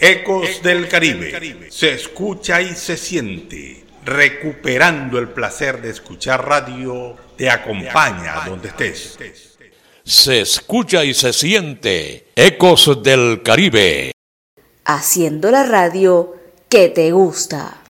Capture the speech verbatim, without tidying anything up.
Ecos del Caribe. Se escucha y se siente. Recuperando el placer de escuchar radio, te acompaña donde estés. Se escucha y se siente. Ecos del Caribe. Haciendo la radio que te gusta.